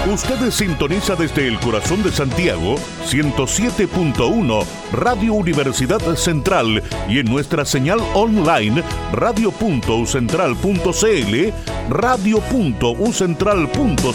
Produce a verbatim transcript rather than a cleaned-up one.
Usted sintoniza desde el corazón de Santiago ciento siete punto uno Radio Universidad Central y en nuestra señal online radio punto u central punto c l, radio punto u central punto